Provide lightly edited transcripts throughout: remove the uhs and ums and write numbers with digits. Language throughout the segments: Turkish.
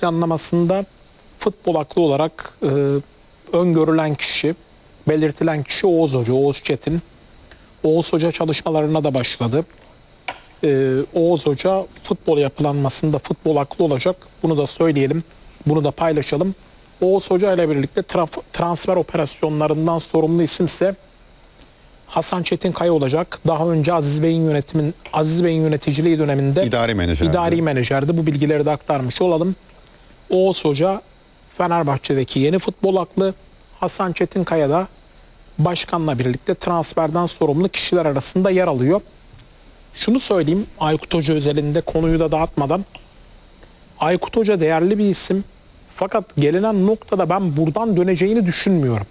planlamasında futbol aklı olarak öngörülen kişi, belirtilen kişi Oğuz Hoca, Oğuz Çetin. Oğuz Hoca çalışmalarına da başladı. Oğuz Hoca futbol yapılanmasında futbol aklı olacak. Bunu da söyleyelim, bunu da paylaşalım. Oğuz Hoca ile birlikte transfer operasyonlarından sorumlu isimse Hasan Çetinkaya olacak. Daha önce Aziz Bey'in yöneticiliği döneminde idari menajerdi. Bu bilgileri de aktarmış olalım. Oğuz Hoca Fenerbahçe'deki yeni futbol aklı. Hasan Çetinkaya da başkanla birlikte transferden sorumlu kişiler arasında yer alıyor. Şunu söyleyeyim Aykut Hoca özelinde, konuyu da dağıtmadan. Aykut Hoca değerli bir isim. Fakat gelinen noktada ben buradan döneceğini düşünmüyorum.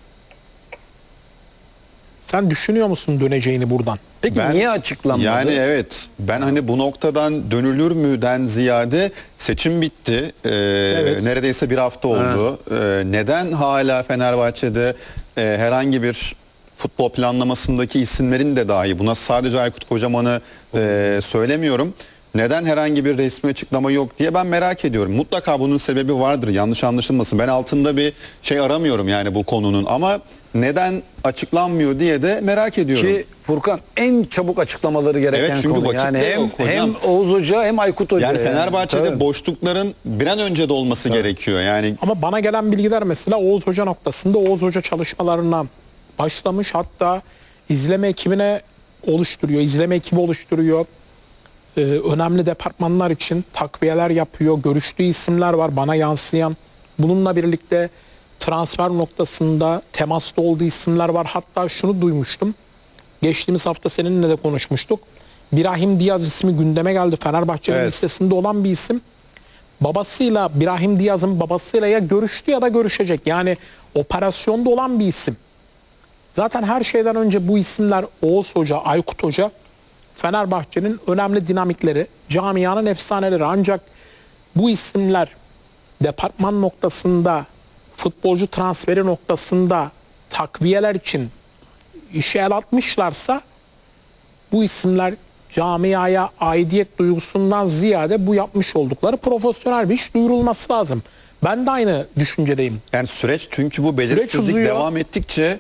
Sen düşünüyor musun döneceğini buradan? Peki niye açıklanmadı? Yani evet, ben hani bu noktadan dönülür müden ziyade seçim bitti. Evet. Neredeyse bir hafta oldu. Neden hala Fenerbahçe'de herhangi bir futbol planlamasındaki isimlerin de dahi, buna sadece Aykut Kocaman'ı söylemiyorum, neden herhangi bir resmi açıklama yok diye ben merak ediyorum. Mutlaka bunun sebebi vardır, yanlış anlaşılmasın. Ben altında bir şey aramıyorum yani bu konunun, ama neden açıklanmıyor diye de merak ediyorum. Ki Furkan en çabuk açıklamaları gereken Evet, çünkü konu. vakit Yani de yok hocam. hem Oğuz Hoca hem Aykut Hoca. Yani Fenerbahçe'de Tabii. boşlukların bir an önce dolması gerekiyor. Yani Ama bana gelen bilgiler mesela Oğuz Hoca noktasında Oğuz Hoca çalışmalarına başlamış. Hatta izleme ekibine izleme ekibi oluşturuyor. Önemli departmanlar için takviyeler yapıyor. Görüştüğü isimler var bana yansıyan. Bununla birlikte transfer noktasında temasta olduğu isimler var. Hatta şunu duymuştum. Geçtiğimiz hafta seninle de konuşmuştuk. Brahim Diaz ismi gündeme geldi. Fenerbahçe'nin Evet. listesinde olan bir isim. Brahim Diaz'ın babasıyla ya görüştü ya da görüşecek. Yani operasyonda olan bir isim. Zaten her şeyden önce bu isimler Oğuz Hoca, Aykut Hoca Fenerbahçe'nin önemli dinamikleri, camianın efsaneleri. Ancak bu isimler departman noktasında, futbolcu transferi noktasında takviyeler için işe el atmışlarsa bu isimler camiaya aidiyet duygusundan ziyade bu yapmış oldukları profesyonel bir iş duyurulması lazım. Ben de aynı düşüncedeyim. yani süreç, çünkü bu belirsizlik uzuyor. devam ettikçe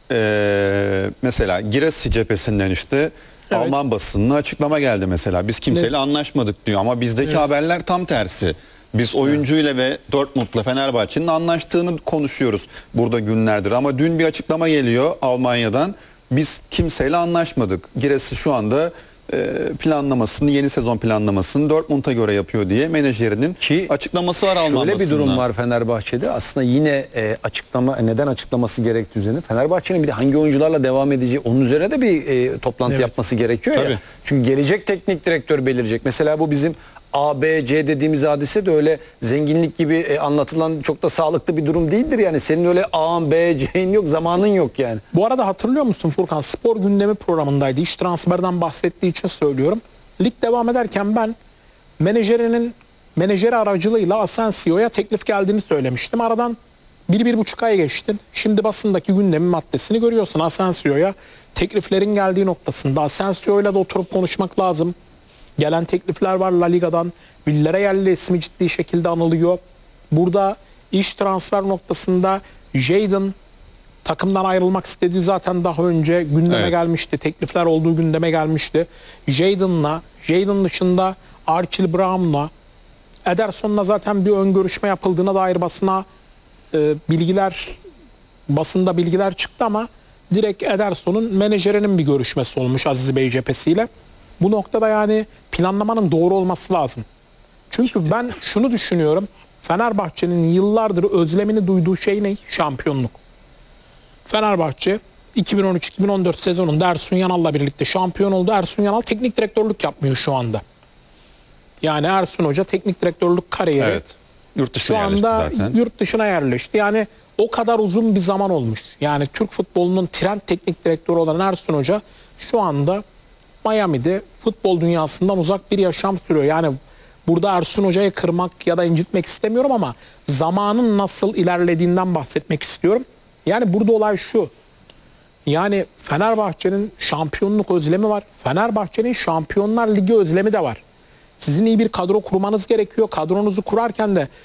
mesela Girassi cephesinden işte Evet. Alman basınına açıklama geldi mesela. Biz kimseyle anlaşmadık diyor, ama bizdeki haberler tam tersi. Biz oyuncuyla ve Dortmund'la Fenerbahçe'nin anlaştığını konuşuyoruz burada günlerdir. Ama dün bir açıklama geliyor Almanya'dan. Biz kimseyle anlaşmadık. Girassi şu anda planlamasını, yeni sezon planlamasını Dortmund'a göre yapıyor diye menajerinin Ki açıklaması var Alman Şöyle bir durum basınına. var Fenerbahçe'de. Aslında yine neden açıklaması gerektiği üzerine. Fenerbahçe'nin bir de hangi oyuncularla devam edeceği, onun üzerine de bir toplantı Evet. yapması gerekiyor Tabii. ya. Çünkü gelecek teknik direktör belirleyecek. Mesela bu bizim A, B, C dediğimiz hadise de öyle zenginlik gibi anlatılan çok da sağlıklı bir durum değildir. Yani senin öyle A, B, C'in yok, zamanın yok yani. Bu arada hatırlıyor musun Furkan? Spor gündemi programındaydı. İş transferden bahsettiği için söylüyorum. Lig devam ederken ben menajeri aracılığıyla Asensio'ya teklif geldiğini söylemiştim. Aradan 1-1,5 ay geçti. Şimdi basındaki gündemin maddesini görüyorsun. Asensio'ya tekliflerin geldiği noktasında. Asensio'yla da oturup konuşmak lazım. Gelen teklifler var La Liga'dan. Villarreal'le ismi ciddi şekilde anılıyor. Burada iş transfer noktasında Jadon takımdan ayrılmak istediği zaten daha önce gündeme Evet. gelmişti. Teklifler olduğu gündeme gelmişti. Jadon dışında Archie Brown'la, Ederson'la zaten bir ön görüşme yapıldığına dair basında bilgiler çıktı, ama direkt Ederson'un menajerinin bir görüşmesi olmuş Aziz Bey cephesiyle. Bu noktada yani planlamanın doğru olması lazım. Çünkü ben şunu düşünüyorum. Fenerbahçe'nin yıllardır özlemini duyduğu şey ne? Şampiyonluk. Fenerbahçe 2013-2014 sezonunda Ersun Yanal'la birlikte şampiyon oldu. Ersun Yanal teknik direktörlük yapmıyor şu anda. Yani Ersun Hoca teknik direktörlük kariyeri Evet. Yurt şu dışına yerleşti anda zaten. yurt dışına yerleşti. Yani o kadar uzun bir zaman olmuş. Yani Türk futbolunun trend teknik direktörü olan Ersun Hoca şu anda Miami'de futbol dünyasından uzak bir yaşam sürüyor. Yani burada Ersun Hoca'yı kırmak ya da incitmek istemiyorum, ama zamanın nasıl ilerlediğinden bahsetmek istiyorum. Yani burada olay şu. Yani Fenerbahçe'nin şampiyonluk özlemi var. Fenerbahçe'nin Şampiyonlar Ligi özlemi de var. Sizin iyi bir kadro kurmanız gerekiyor. Kadronuzu kurarken de